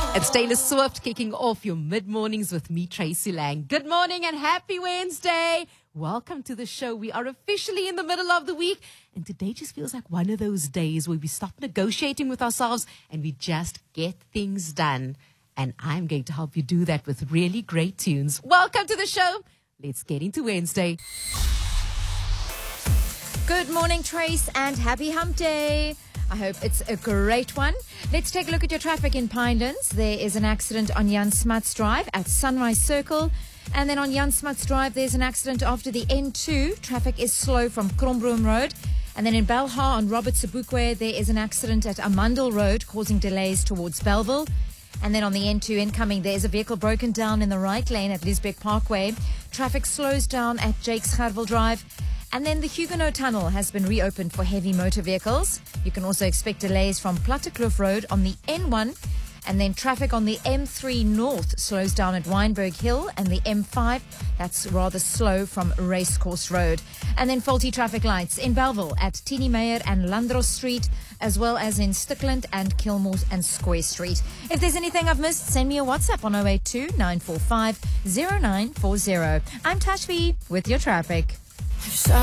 It's Taylor Swift kicking off your mid-mornings with me, Tracy Lang. Good morning and happy Wednesday. Welcome to the show. We are officially in the middle of the week, and today just feels like one of those days where we stop negotiating with ourselves and we just get things done. And I'm going to help you do that with really great tunes. Welcome to the show. Let's get into Wednesday. Good morning, Trace, and happy hump day. I hope it's a great one. Let's take a look at your traffic in Pinelands. There is an accident on Jan Smuts Drive at Sunrise Circle. And then on Jan Smuts Drive, there's an accident after the N2. Traffic is slow from Krombroom Road. And then in Belha on Robert Sobukwe, there is an accident at Amandel Road causing delays towards Belleville. And then on the N2 incoming, there's a vehicle broken down in the right lane at Lisbeck Parkway. Traffic slows down at Jakes Gerwel Drive. And then the Huguenot Tunnel has been reopened for heavy motor vehicles. You can also expect delays from Plattekloof Road on the N1. And then traffic on the M3 North slows down at Wynberg Hill, and the M5, that's rather slow from Racecourse Road. And then faulty traffic lights in Belleville at Tini Meyer and Landros Street, as well as in Stickland and Kilmore and Square Street. If there's anything I've missed, send me a WhatsApp on 082-945-0940. I'm Tashvi with your traffic.